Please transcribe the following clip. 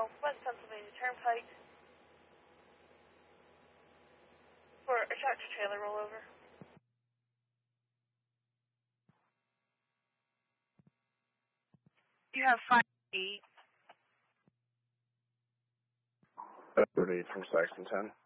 Mile, West Pennsylvania Turnpike for a tractor-trailer rollover. You have 5-8. That's 38 from Saxon 10.